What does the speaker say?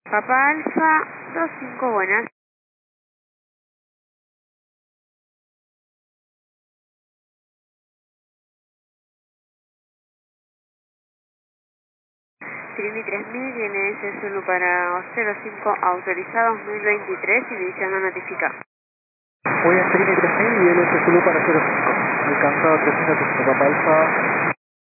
Papa Alfa 25, buenas. Trini 3000, INS Zulu para 05, autorizado 2023, iniciando notificar. Voy a Trini 3000 y INS Zulu para 05. Alcanzado 305, Papa Alfa